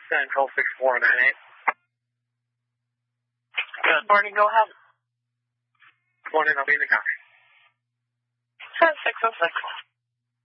Central 6498. Good morning, go ahead. Morning, I'll be in the copy. 10606.